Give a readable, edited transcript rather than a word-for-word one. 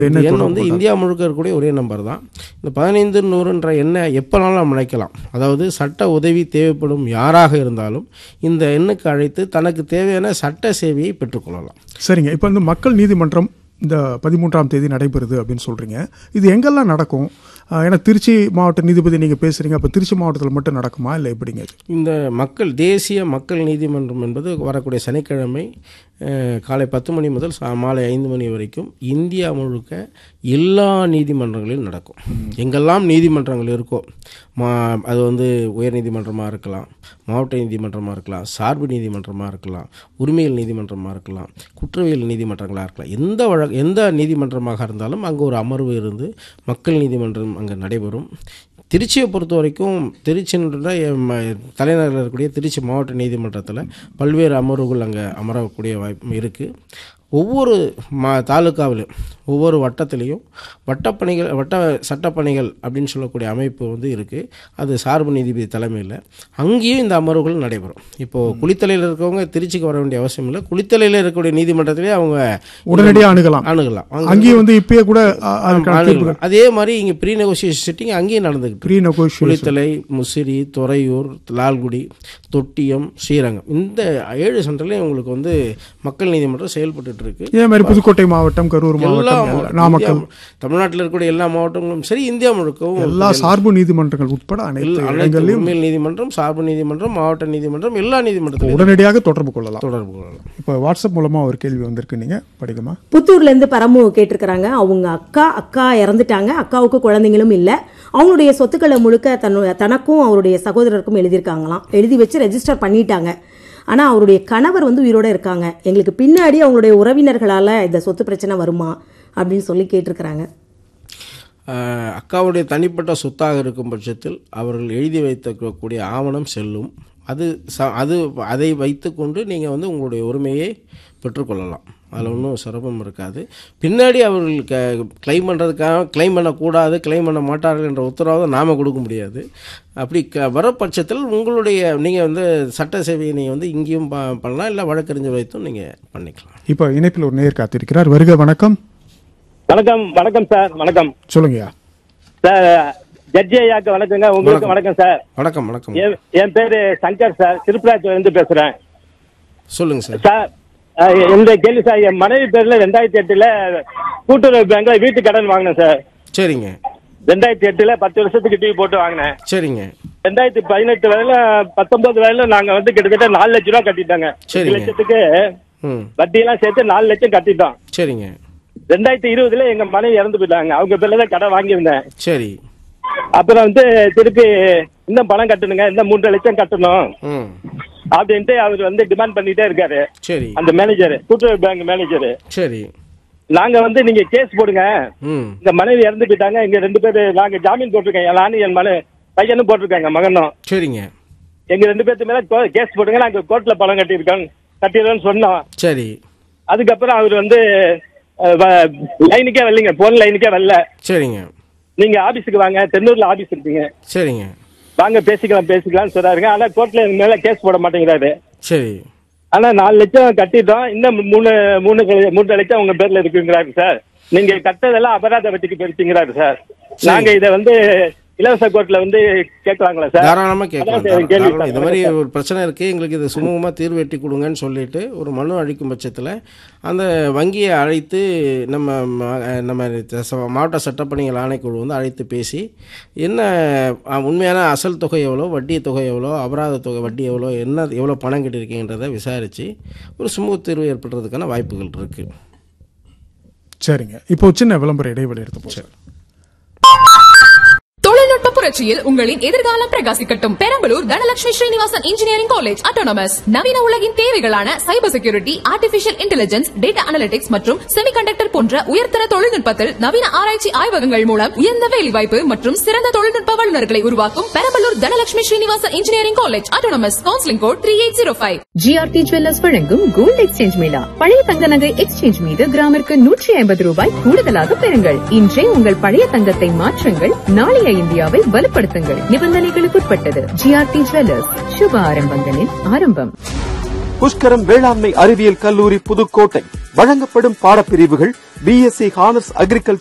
எண் வந்து இந்தியா முழுக்க இருக்கக்கூடிய ஒரே நம்பர் தான். இந்த 1500ன்ற எண்ணை எப்போனாலும் நம்ம நினைக்கலாம். அதாவது சட்ட உதவி தேவைப்படும் யாராக இருந்தாலும் இந்த எண்ணுக்கு அழைத்து தனக்கு தேவையான சட்ட சேவையை பெற்றுக்கொள்ளலாம். சரிங்க. இப்போ இந்த மக்கள் நீதிமன்றம் இந்த 13ஆம் தேதி நடைபெறுது அப்படின்னு சொல்கிறீங்க. இது எங்கெல்லாம் நடக்கும்? ஏன்னா திருச்சி மாவட்ட நீதிபதி நீங்கள் பேசுகிறீங்க, அப்போ திருச்சி மாவட்டத்தில் மட்டும் நடக்குமா இல்லை எப்படிங்க? இந்த தேசிய மக்கள் நீதிமன்றம் என்பது வரக்கூடிய சனிக்கிழமை காலை 10 மணி முதல் மாலை 5 மணி வரைக்கும் இந்தியா முழுக்க எல்லா நீதிமன்றங்களிலும் நடக்கும். எங்கெல்லாம் நீதிமன்றங்கள் இருக்கோ, அது வந்து உயர் நீதிமன்றமாக இருக்கலாம், மாவட்ட நீதிமன்றமாக இருக்கலாம், சார்பு நீதிமன்றமாக இருக்கலாம், உரிமையல் நீதிமன்றமாக இருக்கலாம், குற்றவியல் நீதிமன்றங்களாக இருக்கலாம், எந்த நீதிமன்றமாக இருந்தாலும் அங்கே ஒரு அமர்வு இருந்து மக்கள் நீதிமன்றம் அங்கே நடைபெறும். திருச்சியை பொறுத்த வரைக்கும் திருச்சின்ற தலைநகரில் இருக்கக்கூடிய திருச்சி மாவட்ட நீதிமன்றத்தில் பல்வேறு அமர்வுகள் அங்கே அமரக்கூடிய வாய்ப்பு இருக்குது. ஒவ்வொரு தாலுக்காவிலும் ஒவ்வொரு வட்டத்திலையும் வட்ட சட்டப்பணிகள் அப்படின்னு சொல்லக்கூடிய அமைப்பு வந்து இருக்குது. அது சார்பு நீதிபதி தலைமையில் அங்கேயும் இந்த அமர்வுகள் நடைபெறும். இப்போது குளித்தலையில் இருக்கவங்க திருச்சிக்கு வர வேண்டிய அவசியம் இல்லை. குளித்தலையில் இருக்கக்கூடிய நீதிமன்றத்திலே அவங்க உடனடியாக அணுகலாம். அங்கேயும் வந்து இப்பயே கூட அணுகலாம். அதே மாதிரி இங்கே ப்ரீ நெகோசியேஷன் சிட்டிங் அங்கேயும் நடந்துக்கிட்டு குளித்தலை, முசிறி, துறையூர், லால்குடி, தொட்டியம், ஸ்ரீரங்கம் இந்த 7 சென்டர்லையும் உங்களுக்கு வந்து மக்கள் நீதிமன்றம் செயல்பட்டு இருக்கு. இதே மாதிரி புதுக்கோட்டை மாவட்டம், கரூர் மாவட்டம், நாமக்கல், தமிழ்நாட்டில் இருக்கக்கூடிய எல்லா மாவட்டங்களும் சரி, இந்தியா முழுக்கவும் எல்லா சார்பு நீதிமன்றங்கள் உட்பட அனைத்து நீதிமன்றம், சார்பு நீதிமன்றம், மாவட்ட நீதிமன்றம், எல்லா நீதிமன்றத்திலும் உடனடியாக தொடர்பு கொள்ளலாம். இப்போ வாட்ஸ்அப் மூலமா ஒரு கேள்வி வந்திருக்கு, நீங்க படிக்குமா? புத்தூர்ல இருந்து பரமு கேட்டிருக்கிறாங்க. அவங்க அக்கா இறந்துட்டாங்க, அக்காவுக்கு குழந்தைங்களும் இல்லை. அவங்களுடைய சொத்துக்களை முழுக்க தனக்கும் அவருடைய சகோதரருக்கும் எழுதியிருக்காங்களாம். எழுதி வச்சு ரெஜிஸ்டர் பண்ணிட்டாங்க. ஆனால் அவருடைய கணவர் வந்து உயிரோடு இருக்காங்க. எங்களுக்கு பின்னாடி அவங்களுடைய உறவினர்களால் இந்த சொத்து பிரச்சனை வருமா அப்படின்னு சொல்லி கேட்டிருக்கிறாங்க. அக்காவுடைய தனிப்பட்ட சொத்தாக இருக்கும் பட்சத்தில் அவர்கள் எழுதி வைத்திருக்கக்கூடிய ஆவணம் செல்லும். அதை வைத்துக்கொண்டு நீங்கள் வந்து உங்களுடைய உரிமையை பெற்றுக்கொள்ளலாம். அதில் ஒன்றும் சிரமம் இருக்காது. பின்னாடி அவர்கள் கிளைம் பண்ணுறதுக்காக கிளைம் பண்ணக்கூடாது, கிளைம் பண்ண மாட்டார்கள் என்ற உத்தரவை நாம் கொடுக்க முடியாது. அப்படி வர பட்சத்தில் நீங்கள் வந்து சட்ட சேவையை நீங்கள் வந்து இங்கேயும் பண்ணலாம், இல்லை வழக்கறிஞர் வைத்தும் நீங்கள் பண்ணிக்கலாம். இப்போ இணைப்பில் ஒரு நேயர் காத்திருக்கிறார். வருக. வணக்கம். வணக்கம் சார். வணக்கம். சொல்லுங்க சார். ஜட்ஜி ஐயாக்கு வணக்கங்க. உங்களுக்கு வணக்கம் சார். வணக்கம். என் பேரு சங்கர் சார், திருப்பராஜ்ல இருந்து பேசுறேன். சொல்லுங்க சார். சார், இந்த கேள்வி சார், என் மனைவி பேர்ல 2008 கூட்டுறவு பேங்க்ல வீட்டு கடன் வாங்கினேன் சார். சரிங்க. 2008 10 வருஷத்துக்கு டிவி போட்டு வாங்கினேன். சரிங்க. 2018 வரையில 19 வரையில நாங்க வந்து கிட்டத்தட்ட 4 லட்சம் ரூபாய் கட்டிட்டாங்க. 2 லட்சத்துக்கு வட்டியெல்லாம் சேர்த்து 4 லட்சம் கட்டிட்டோம். சரிங்க. 2020 எங்க மனைவி இறந்து போயிட்டாங்க. அவங்க பேர்ல தான் கடன் வாங்கியிருந்தேன். சரி. அப்புறம் வந்து திருப்பி இன்னும் பணம் கட்டணுங்க, இன்னும் 3 லட்சம் கட்டணும் அப்படின்ட்டு அவர் வந்து டிமாண்ட் பண்ணிட்டே இருக்காரு. சரி. அந்த மேனேஜர், கூட்டுறவு பேங்க் மேனேஜர். சரி. நாங்க வந்து நீங்க கேஸ் போடுங்க, இந்த மனைவி இறந்து போயிட்டாங்க, இங்க 2 பேரு நாங்க ஜாமீன் போட்டிருக்கேன், நானும் என் பையனும் போட்டிருக்காங்க, மகனும். சரிங்க. எங்க 2 பேர்த்து மேல கேஸ் போடுங்க, நாங்க கோர்ட்ல பணம் கட்டிடுறோம்னு சொன்னோம். சரி. அதுக்கப்புறம் அவர் வந்து லைனுக்கே வரலீங்க, போன் லைனுக்கே வரல. சரிங்க. நீங்க ஆபீஸுக்கு வாங்க, தென்னூர்ல ஆபீஸ் இருக்குங்க. சரிங்க. வாங்க பேசிக்கலாம்னு சொல்றாருங்க. ஆனா கோர்ட்ல மேல கேஸ் போட மாட்டேங்கிறாரு. சரி. ஆனா 4 லட்சம் கட்டிட்டோம், இன்னும் 3 லட்சம் உங்க பேர்ல இருக்குங்கிறாரு சார். நீங்க கட்டதெல்லாம் அபராத வட்டிக்கு போயிருச்சுங்கிறாரு சார். நாங்க இதை வந்து இலவச கோர்ட்ல வந்து கேட்கலாங்களா சார்? தாராளமாக கேட்கலாம். இந்த மாதிரி ஒரு பிரச்சனை இருக்குது, எங்களுக்கு இதை சுமூகமாக தீர்வு எட்டி கொடுங்கன்னு சொல்லிட்டு ஒரு மனு அளிக்கும் பட்சத்தில் அந்த வங்கியை அழைத்து நம்ம மாவட்ட சட்டப்பணிகள் ஆணைக்குழு வந்து அழைத்து பேசி என்ன உண்மையான அசல் தொகை எவ்வளோ, வட்டி தொகை எவ்வளோ, அபராத தொகை வட்டி எவ்வளோ, எவ்வளோ பணம் கட்டியிருக்கீங்கன்றதை விசாரித்து ஒரு சுமூக தீர்வு ஏற்படுறதுக்கான வாய்ப்புகள் இருக்குது. சரிங்க. இப்போ சின்ன விளம்பர இடைவெளி எடுத்து போச்சு. தொழில்நுட்ப புரட்சியில் உங்களின் எதிர்காலம் பிரகாசிக்கட்டும். Perambalur Dhanalakshmi Srinivasan engineering college autonomous நவீன உலகின் தேவைகளான cyber security, artificial intelligence, data analytics மற்றும் செமிகண்டக்டர் போன்ற உயர்தர தொழில்நுட்பத்தில் நவீன ஆராய்ச்சி ஆய்வகங்கள் மூலம் உயர்ந்த வேலைவாய்ப்பு மற்றும் சிறந்த தொழில்நுட்ப வல்லுநர்களை உருவாக்கும் Perambalur Dhanalakshmi Srinivasan engineering college autonomous. Counselling code 3805. GRT jewellers வழங்கும் கோல்ட் எக்ஸ்சேஞ்ச் மேளா. பழைய தங்க நகை எக்ஸ்சேஞ்ச் மீது கிராமிற்கு 150 ரூபாய் கூடுதலாக பெறுங்கள். இன்றே உங்கள் பழைய தங்கத்தை மாற்றுங்கள், நாளைய இந்தியாவை வலுப்படுத்துங்கள். நிபந்தனைகளுக்குட்பட்டது. ஜிஆர்டி ஜுவல்லர்ஸ், சுப ஆரம்பங்களின் ஆரம்பம். புஷ்கரம் வேளாண்மை அறிவியல் கல்லூரி புதுக்கோட்டை. வழங்கப்படும் பாடப்பிரிவுகள் BSc ஹானர்ஸ் அக்ரிகல்ச்சர்